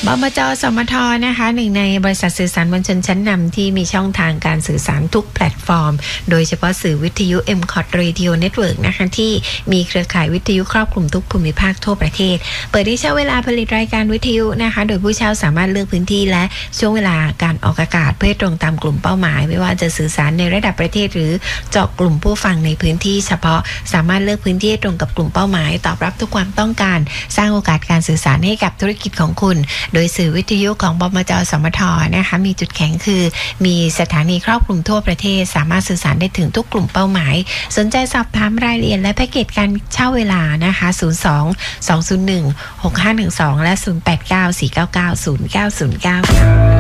บจ.สมท.นะคะหนึ่งในบริษัทสื่อสารมวลชนชั้นนำที่มีช่องทางการสื่อสารทุกแพลตฟอร์มโดยเฉพาะสื่อวิทยุ MCOT Radio Network นะคะที่มีเครือข่ายวิทยุครอบคลุมทุกภูมิภาคทั่วประเทศเปิดให้เช่าเวลาผลิตรายการวิทยุนะคะโดยผู้เช่าสามารถเลือกพื้นที่และช่วงเวลาการออกอากาศเพื่อตรงตามกลุ่มเป้าหมายไม่ว่าจะสื่อสารในระดับประเทศหรือเจาะกลุ่มผู้ฟังในพื้นที่เฉพาะสามารถเลือกพื้นที่ตรงกับกลุ่มเป้าหมายตอบรับทุกความต้องการสร้างโอกาสการสื่อสารให้กับธุรกิจของคุณโดยสื่อวิทยุของบมจ.สมท.นะคะมีจุดแข็งคือมีสถานีครอบคลุมทั่วประเทศสามารถสื่อสารได้ถึงทุกกลุ่มเป้าหมายสนใจสอบถามรายละเอียดและแพ็กเกจการเช่าเวลานะคะ02-201-6512และ0894990909